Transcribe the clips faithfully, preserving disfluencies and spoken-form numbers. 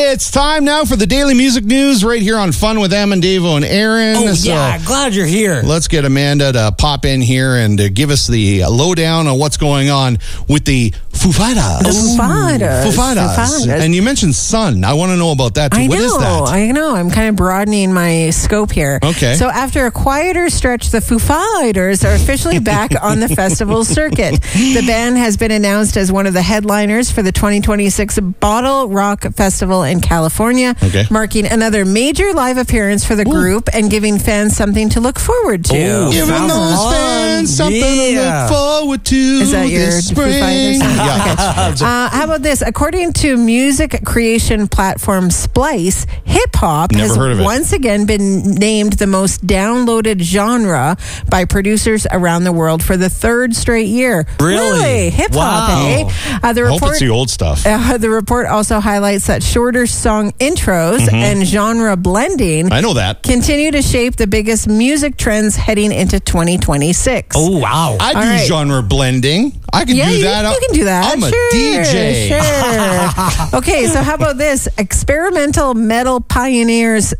It's time now for the Daily Music News right here on Fun with Em and Davo and Aaron. Oh, So yeah. Glad you're here. let's get Amanda to pop in here and uh, give us the lowdown on what's going on with the Foo Fighters. The Foo Fighters. Foo Fighters. Foo Fighters. And you mentioned Sun. I want to know about that too. I What know, is that? I know. I'm kind of broadening my scope here. Okay. So after a quieter stretch, the Foo Fighters are officially back on the festival circuit. The band has been announced as one of the headliners for the twenty twenty-six Bottle Rock Festival in California, Okay. marking another major live appearance for the group and giving fans something to look forward to. Ooh. Giving Sounds those fun. fans something Yeah. to look forward to Is that your this Foo Fighters spring. song? Yeah. Okay. Uh, how about this? According to music creation platform Splice, hip hop Never has heard of it. once again been named the most downloaded genre by producers around the world for the third straight year. Really? Hip hop, Wow. eh? Uh, the I hope report. it's the old stuff. Uh, the report also highlights that shorter song intros Mm-hmm. and genre blending I know that. continue to shape the biggest music trends heading into twenty twenty-six. Oh, wow. I do All right. genre blending. I can Yeah, do you, that. you can do that. I'm a sure, D J. Sure. Okay, so how about this? Experimental metal pioneers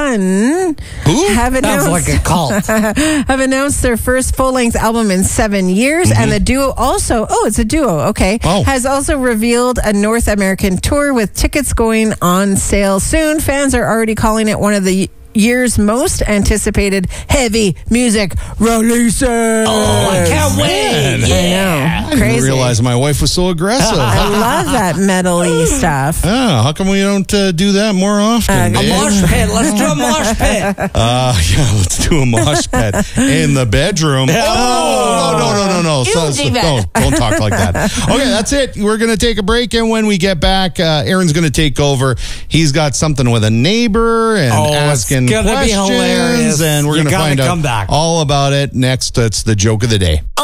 Sun Who? have Sounds announced like a cult. have announced their first full-length album in seven years, and the duo also oh, it's a duo. Okay, Oh. has also revealed a North American tour with tickets going on sale soon. Fans are already calling it one of the year's most anticipated heavy music releases. Oh, I can't Man. wait. I Yeah. know. I didn't Crazy. realize my wife was so aggressive. I love that metal-y stuff. Oh, how come we don't uh, do that more often? Uh, A Dave? mosh pit. Let's do a mosh pit. Uh, yeah, let's do a mosh pit in the bedroom. Oh, no, no, no, no, no. So, so, don't, don't talk like that. Okay, that's it. We're going to take a break, and when we get back, uh, Aaron's going to take over. He's got something with a neighbor and Oh, it's asking gonna be questions, hilarious. and we're You going to gotta find come out back. all about it next. It's the joke of the day.